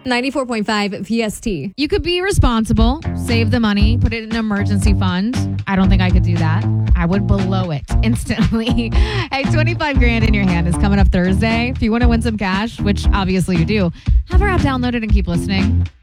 94.5 VST. You could be responsible, save the money, put it in an emergency fund. I don't think I could do that. I would blow it instantly. Hey, 25 grand in your hand is coming up Thursday. If you want to win some cash, which obviously you do, have our app downloaded and keep listening.